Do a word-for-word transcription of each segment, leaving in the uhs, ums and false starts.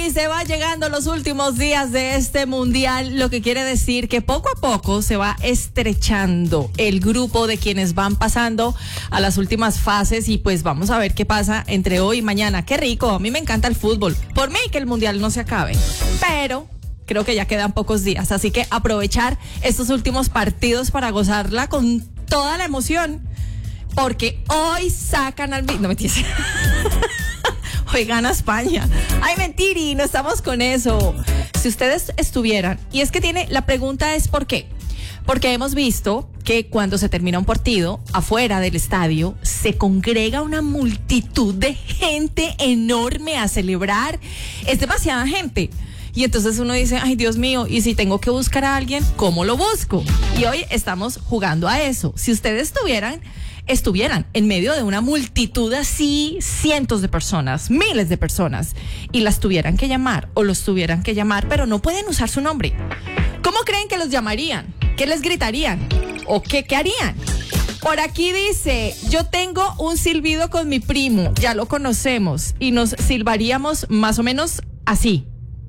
Y se va llegando los últimos días de este mundial, lo que quiere decir que poco a poco se va estrechando el grupo de quienes van pasando a las últimas fases y pues vamos a ver qué pasa entre hoy y mañana. Qué rico, a mí me encanta el fútbol. Por mí que el mundial no se acabe, pero creo que ya quedan pocos días, así que aprovechar estos últimos partidos para gozarla con toda la emoción, porque hoy sacan al... No, mentiras. Hoy gana España. Ay, mentiri, no estamos con eso. Si ustedes estuvieran, y es que tiene, la pregunta es ¿por qué? Porque hemos visto que cuando se termina un partido, afuera del estadio, se congrega una multitud de gente enorme a celebrar. Es demasiada gente. Y entonces uno dice, ay Dios mío, y si tengo que buscar a alguien, ¿cómo lo busco? Y hoy estamos jugando a eso. Si ustedes estuvieran... estuvieran en medio de una multitud así, cientos de personas, miles de personas, y las tuvieran que llamar o los tuvieran que llamar, pero no pueden usar su nombre, ¿cómo creen que los llamarían? ¿Qué les gritarían? ¿O qué, qué harían? Por aquí dice, yo tengo un silbido con mi primo, ya lo conocemos, y nos silbaríamos más o menos así.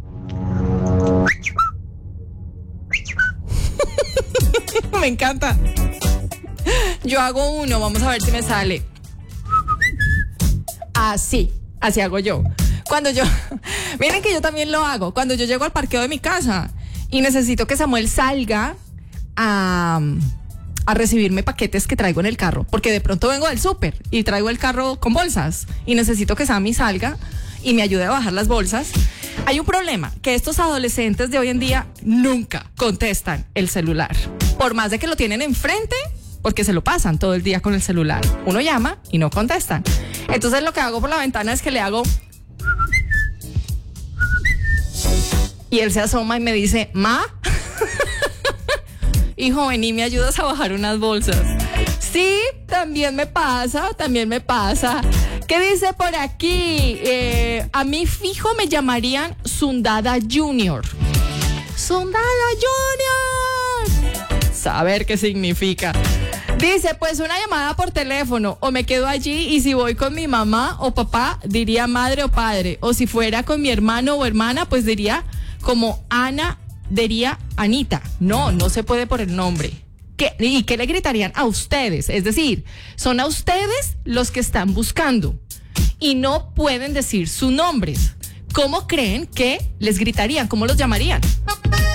Me encanta. Yo hago uno, vamos a ver si me sale. Así, así hago yo. Cuando yo, miren que yo también lo hago. Cuando yo llego al parqueo de mi casa y necesito que Samuel salga a, a recibirme paquetes que traigo en el carro, porque de pronto vengo del súper y traigo el carro con bolsas y necesito que Sammy salga y me ayude a bajar las bolsas. Hay un problema, que estos adolescentes de hoy en día nunca contestan el celular. Por más de que lo tienen enfrente, porque se lo pasan todo el día con el celular. Uno llama y no contestan. Entonces lo que hago por la ventana es que le hago... Y él se asoma y me dice, ¿ma? Hijo, vení, ¿me ayudas a bajar unas bolsas? Sí, también me pasa, también me pasa. ¿Qué dice por aquí? Eh, a mí fijo me llamarían Sundada Junior. Sundada Junior. Saber qué significa. Dice, pues una llamada por teléfono, o me quedo allí y si voy con mi mamá o papá, diría madre o padre, o si fuera con mi hermano o hermana, pues diría como Ana, diría Anita. No, no se puede por el nombre. ¿Qué, ¿Y qué le gritarían a ustedes? Es decir, son a ustedes los que están buscando y no pueden decir sus nombres. ¿Cómo creen que les gritarían? ¿Cómo los llamarían?